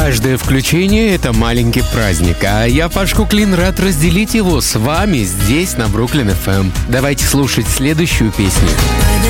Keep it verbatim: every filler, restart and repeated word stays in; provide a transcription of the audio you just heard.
Каждое включение — это маленький праздник, а я, Паш Куклин, рад разделить его с вами здесь, на Бруклин эф эм. Давайте слушать следующую песню.